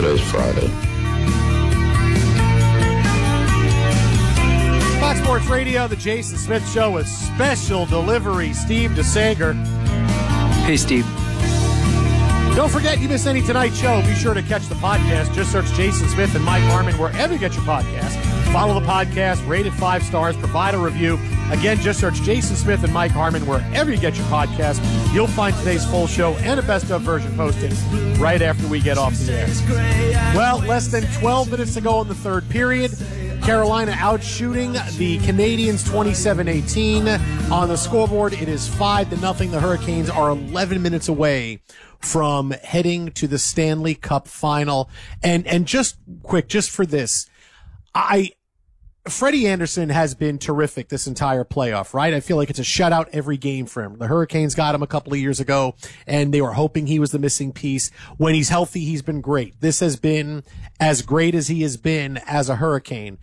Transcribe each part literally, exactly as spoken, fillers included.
Today's Friday. Fox Sports Radio, the Jason Smith Show with special delivery, Steve DeSager. Hey, Steve. Don't forget, you miss any tonight's show, be sure to catch the podcast. Just search Jason Smith and Mike Harmon wherever you get your podcast. Follow the podcast, rate it five stars, provide a review. Again, just search Jason Smith and Mike Harmon wherever you get your podcast. You'll find today's full show and a best-of version posted right after we get off the air. Well, less than twelve minutes to go in the third period. Carolina out shooting the Canadians twenty-seven eighteen. On the scoreboard, it is five to nothing. The Hurricanes are eleven minutes away from heading to the Stanley Cup final. And and just quick, just for this, I Freddie Anderson has been terrific this entire playoff, right? I feel like it's a shutout every game for him. The Hurricanes got him a couple of years ago, and they were hoping he was the missing piece. When he's healthy, he's been great. This has been as great as he has been as a Hurricane.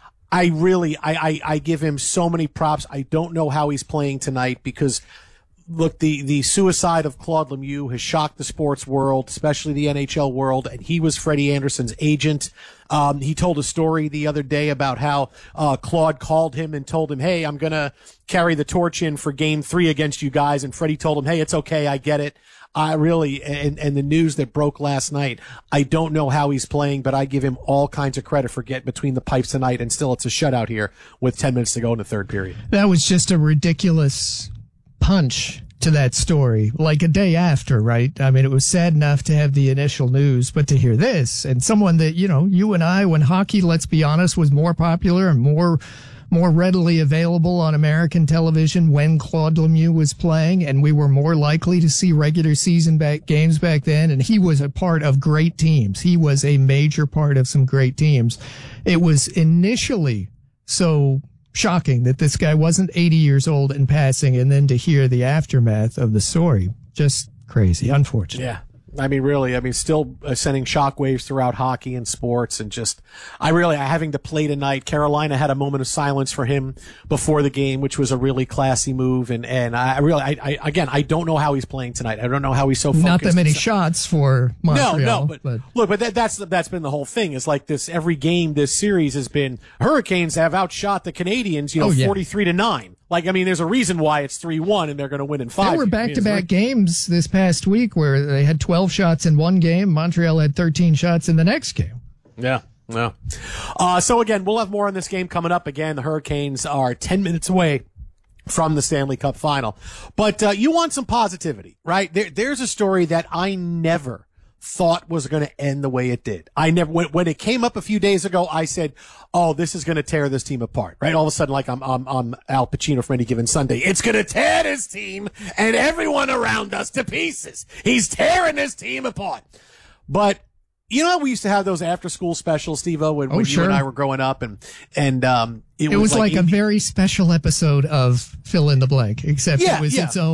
I really, I, I, I give him so many props. I don't know how he's playing tonight because, look, the, the suicide of Claude Lemieux has shocked the sports world, especially the N H L world, and he was Freddie Anderson's agent. Um, he told a story the other day about how uh, Claude called him and told him, hey, I'm going to carry the torch in for game three against you guys. And Freddie told him, hey, it's okay. I get it. I really, and, and the news that broke last night, I don't know how he's playing, but I give him all kinds of credit for getting between the pipes tonight. And still, it's a shutout here with ten minutes to go in the third period. That was just a ridiculous punch to that story, like a day after, right? I mean, it was sad enough to have the initial news, but to hear this, and someone that, you know, you and I, when hockey, let's be honest, was more popular and more more readily available on American television when Claude Lemieux was playing, and we were more likely to see regular season back games back then, and he was a part of great teams. He was a major part of some great teams. It was initially so shocking that this guy wasn't eighty years old and passing, and then to hear the aftermath of the story, just crazy, unfortunate. Yeah. I mean, really, I mean, still uh, sending shockwaves throughout hockey and sports, and just, I really, having to play tonight. Carolina had a moment of silence for him before the game, which was a really classy move, and, and I really, I, I, again, I don't know how he's playing tonight. I don't know how he's so focused. Not that many shots for Montreal. No, no, but, but. look, but that, that's, that's been the whole thing. It's like this, every game this series has been, Hurricanes have outshot the Canadians, you know, oh, yeah. forty-three to nine. Like, I mean, there's a reason why it's three one and they're going to win in five. There were back-to-back games this past week where they had twelve shots in one game. Montreal had thirteen shots in the next game. Yeah, yeah. Uh, so again, we'll have more on this game coming up. Again, the Hurricanes are ten minutes away from the Stanley Cup final. But uh, you want some positivity, right? There, there's a story that I never thought was going to end the way it did. I never, when, when it came up a few days ago, I said, oh, this is going to tear this team apart, right? All of a sudden, like I'm, I'm, I'm Al Pacino from Any Given Sunday. It's going to tear this team and everyone around us to pieces. He's tearing this team apart. But you know how we used to have those after school specials, Steve-O, when, oh, when sure. you and I were growing up, and, and, um, it, it was, was like, like a very special episode of Fill in the Blank, except yeah, it was yeah. its own